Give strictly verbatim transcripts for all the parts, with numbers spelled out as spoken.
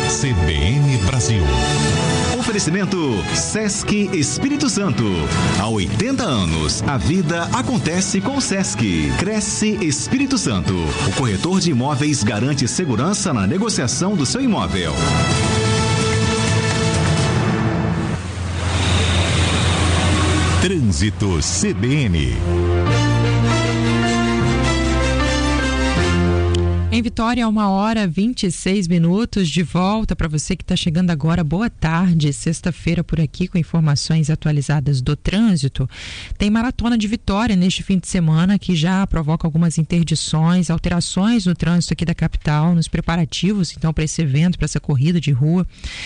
C B N Brasil. Oferecimento Sesc Espírito Santo. Há oitenta anos, a vida acontece com o Sesc. Cresce Espírito Santo. O corretor de imóveis garante segurança na negociação do seu imóvel. Trânsito C B N. Em Vitória, uma hora vinte e seis minutos, de volta para você que está chegando agora. Boa tarde, sexta-feira por aqui com informações atualizadas do trânsito. Tem maratona de Vitória neste fim de semana que já provoca algumas interdições, alterações no trânsito aqui da capital, nos preparativos então para esse evento, para essa corrida de rua,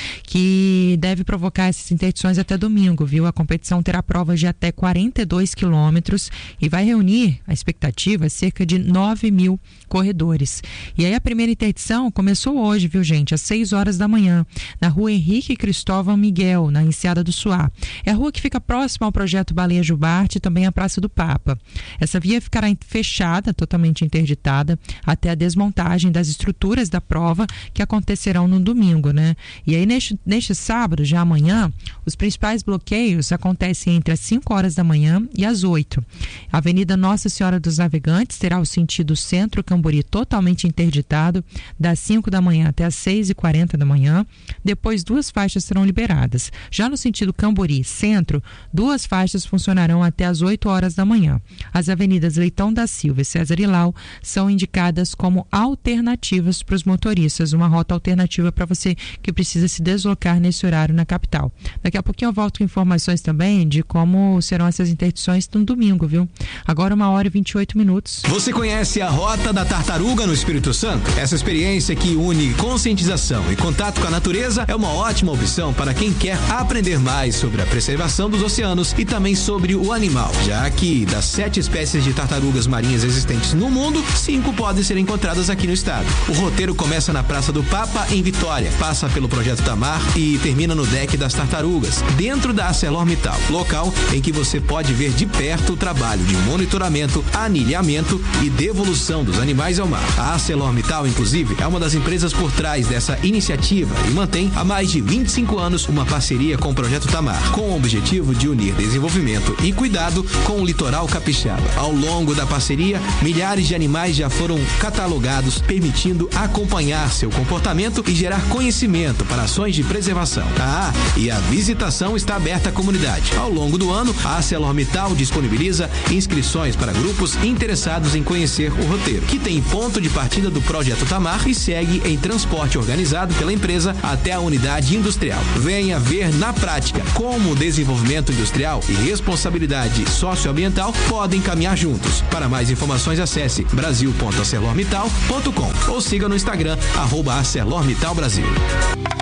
que deve provocar essas interdições até domingo, viu? A competição terá provas de até quarenta e dois quilômetros e vai reunir, a expectativa, cerca de nove mil corredores. E aí a primeira interdição começou hoje, viu, gente? Às seis horas da manhã, na rua Henrique Cristóvão Miguel, na Enseada do Suá. É a rua que fica próxima ao projeto Baleia Jubarte e também à Praça do Papa. Essa via ficará fechada, totalmente interditada, até a desmontagem das estruturas da prova que acontecerão no domingo, né? E aí neste, neste sábado, já amanhã, os principais bloqueios acontecem entre as cinco horas da manhã e as oito. A Avenida Nossa Senhora dos Navegantes terá o sentido Centro-Cambori totalmente interditado das cinco da manhã até as seis e quarenta da manhã. Depois duas faixas serão liberadas. Já no sentido Cambori Centro, duas faixas funcionarão até as oito horas da manhã. As avenidas Leitão da Silva e César Ilau são indicadas como alternativas para os motoristas, uma rota alternativa para você que precisa se deslocar nesse horário na capital. Daqui a pouquinho eu volto com informações também de como serão essas interdições no domingo, viu? Agora uma hora e vinte e oito minutos. Você conhece a Rota da Tartaruga no Espírito Santo? Essa experiência que une conscientização e contato com a natureza é uma ótima opção para quem quer aprender mais sobre a preservação dos oceanos e também sobre o animal, já que das sete espécies de tartarugas marinhas existentes no mundo, cinco podem ser encontradas aqui no estado. O roteiro começa na Praça do Papa, em Vitória, passa pelo Projeto Tamar e termina no Deck das Tartarugas, dentro da ArcelorMittal, local em que você pode ver de perto o trabalho de monitoramento, anilhamento e devolução dos animais ao mar. A ArcelorMittal, inclusive, é uma das empresas por trás dessa iniciativa e mantém há mais de vinte e cinco anos uma parceria com o Projeto Tamar, com o objetivo de unir desenvolvimento e cuidado com o litoral capixaba. Ao longo da parceria, milhares de animais já foram catalogados, permitindo acompanhar seu comportamento e gerar conhecimento para ações de preservação. Ah, e a visitação está aberta à comunidade. Ao longo do ano, a ArcelorMittal disponibiliza inscrições para grupos interessados em conhecer o roteiro, que tem ponto de partida do Projeto Tamar e segue em transporte organizado pela empresa até a unidade industrial. Venha ver na prática como o desenvolvimento industrial e responsabilidade socioambiental podem caminhar juntos. Para mais informações, acesse brasil ponto arcelormittal ponto com ou siga no Instagram, arroba ArcelorMittal Brasil.